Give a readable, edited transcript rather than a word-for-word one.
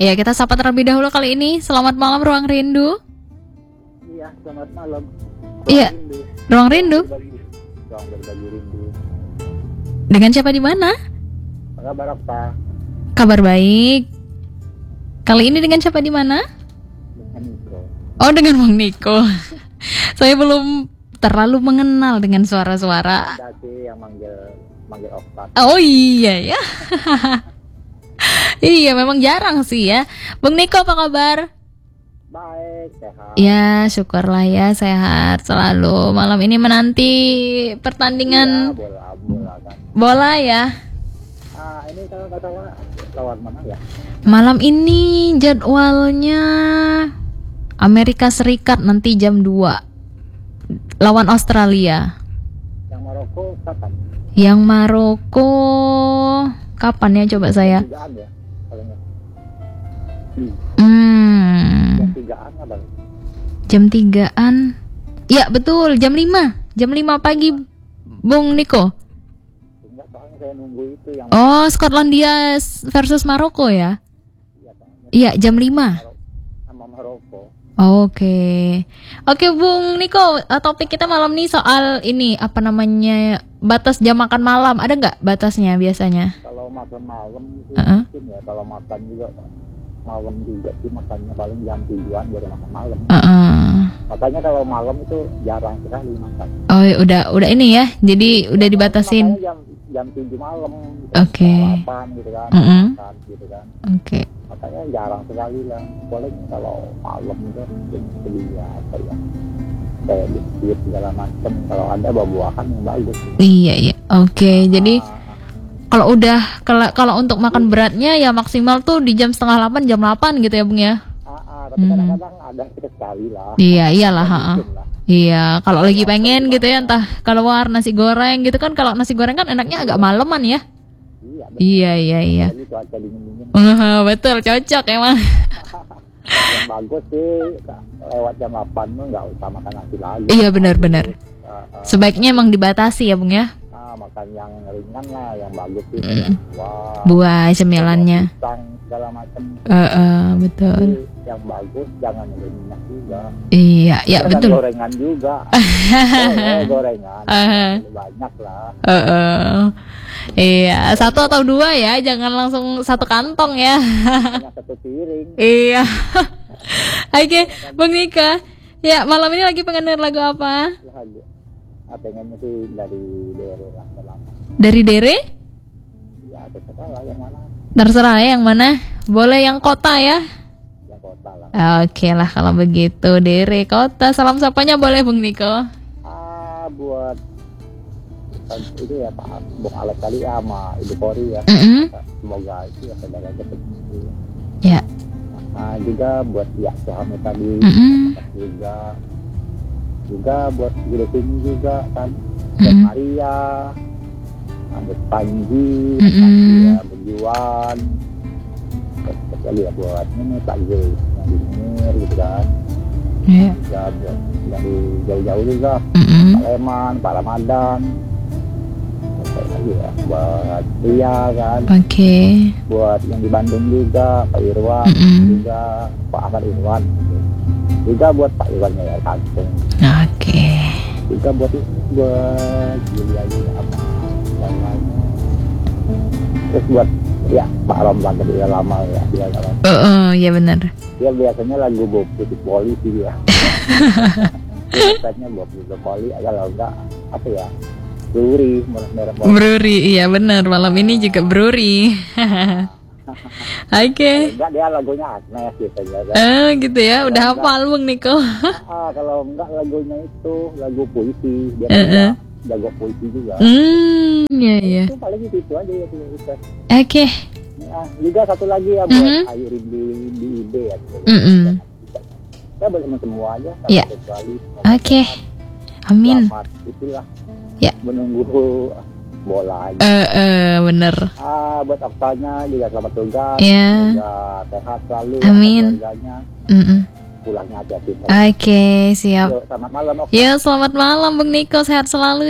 Ya, kita sapa terlebih dahulu kali ini. Selamat malam Ruang Rindu. Iya, selamat malam. Iya, Ruang Rindu. Ruang berbagi rindu. Dengan siapa di mana? Apa kabar apa? Kabar baik. Kali ini dengan siapa di mana? Dengan Niko. Oh, dengan Bang Niko. Saya belum terlalu mengenal dengan suara-suara. Ada sih yang manggil Okta. Oh iya ya. Iya, memang jarang sih ya. Bang Niko apa kabar? Baik, sehat. Ya, syukurlah ya, sehat selalu. Malam ini menanti pertandingan Iya, bola kan. bola ya. Ini kalau nggak salah lawan mana ya? Malam ini jadwalnya Amerika Serikat nanti jam 2 lawan Australia. Yang Maroko kapan? Yang Maroko kapan ya, coba saya. Tigaan ya, kalau nggak. Yang tigaan apa? Jam 3-an. Ya betul, jam 5. Jam 5 pagi Bung Niko. Enggak, soalnya saya nunggu itu yang Oh, Skotlandia versus Maroko ya? iya, soalnya Iya, jam 5. sama Maroko. Oke, Bung Niko, topik kita malam ini soal ini apa namanya, batas jam makan malam. Ada nggak batasnya biasanya? Kalau makan malam itu Uh-uh. mungkin ya, kalau makan juga malam juga sih, makannya paling jam 7-an baru makan malam. Makanya kalau malam itu jarang sekali makan. Oh, udah ini ya. Jadi udah dibatasin. Makanya jam 7 malam. Oke. Jam 8 gitu kan. Makan gitu kan. Oke. Makanya jarang sekali lah. Paling kalau malam itu beli apa ya, kayak biskuit segala macam. Kalau ada buah-buahan yang bagus. Iya. Oke, jadi kalau untuk makan beratnya ya maksimal tuh di jam 7:30, jam 8 gitu ya, Bung ya. Tapi kadang-kadang ada sekali lah. Iya, iyalah, Mungkin lah. Iya, kalau lagi pengen gitu ya, entah kalau war nasi goreng gitu kan, kalau nasi goreng kan enaknya agak maleman ya. Iya. Jadi cuaca dingin-dingin. Betul, cocok emang. Yang bagus sih lewat jam 8 tuh nggak usah makan nasi lagi. Iya, benar. Sebaiknya emang dibatasi ya, Bung ya. Makan yang ringan lah, yang bagus sih. Buah cemilannya. Pisang segala macam. Betul. Jadi, yang bagus jangan yang minyak juga. Iya, ya Jangan betul. gorengan juga. Gorengan. Banyak lah. Iya, 1 atau 2 ya, jangan langsung 1 kantong ya. Hanya 1 piring. Iya. Oke, Bung Nika. Ya, malam ini lagi pengen denger lagu apa? Pengennya sih dari Dere lah. Dari Dere? Ya, terserah yang mana. Terserah ya yang mana. Boleh yang kota ya. Yang kota lah. Oke lah kalau begitu, Dere kota. Salam sapanya boleh Bung Niko. Buat itu ya Pak Bung Alex kali ya, sama Ibu Kori ya. Semoga itu ya saudara cepat. Ya. Juga buat ya suami tadi. Juga buat Gile Sini juga kan. Dan Maria, ada Panji, ya Benjuan. Terus lagi ya buat ini Pak Gil yang di Munir gitu kan. Ya buat dari jauh-jauh juga. Pak Leman, Pak Ramadan. Terus lagi ya buat Ria kan. Oke. Buat yang di Bandung juga Pak Irwan, juga Pak Ahmad Irwan. Juga buat Pak Irwannya ya kampung. Oke. Juga buat Julia sama yang lainnya. Terus buat ya Pak Romlan tadi udah lama ya dia kan. Iya benar. Dia biasanya lagu Bob Putih Polisi ya. Biasanya Bob Putih Polisi, kalau enggak apa ya, merah Bruri, iya benar. Malam ini juga Bruri. Oke. Enggak, dia lagunya Agnes gitu ya. Gitu ya, udah hafal Bung Niko. Kalau enggak lagunya itu lagu puisi, dia jago puisi juga. Iya. Itu paling itu aja ya kita. Oke. Juga satu lagi ya buat Ayu Rindu di ide ya. Kita bersama semua aja. Ya. Oke. Amin. Selamat itulah. Ya. Menunggu bola aja. Bener. Buat Oktanya juga selamat tugas. Ya. Semoga sehat selalu. Amin. Keluarganya. Pulangnya hati-hati. Oke, siap. Selamat malam. Ya, selamat malam Bung Niko, sehat selalu.